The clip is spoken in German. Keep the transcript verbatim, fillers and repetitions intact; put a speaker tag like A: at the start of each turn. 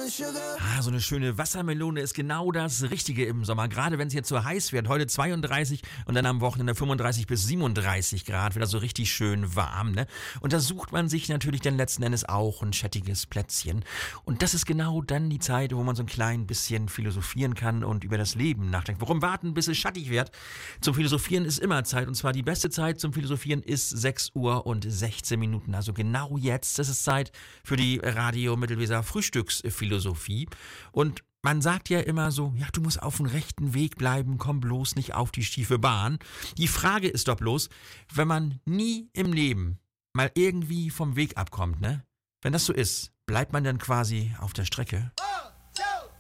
A: Ah, so eine schöne Wassermelone ist genau das Richtige im Sommer. Gerade wenn es jetzt so heiß wird. Heute zweiunddreißig und dann am Wochenende fünfunddreißig bis siebenunddreißig Grad. Wieder so richtig schön warm, ne? Und da sucht man sich natürlich dann letzten Endes auch ein schattiges Plätzchen. Und das ist genau dann die Zeit, wo man so ein klein bisschen philosophieren kann und über das Leben nachdenkt. Warum warten, bis es schattig wird? Zum Philosophieren ist immer Zeit. Und zwar die beste Zeit zum Philosophieren ist sechs Uhr und sechzehn Minuten. Also genau jetzt ist es Zeit für die Radio Mittelweser Frühstücksphilosophie. Und man sagt ja immer so, ja, du musst auf dem rechten Weg bleiben, komm bloß nicht auf die schiefe Bahn. Die Frage ist doch bloß, wenn man nie im Leben mal irgendwie vom Weg abkommt, ne? Wenn das so ist, bleibt man dann quasi auf der Strecke?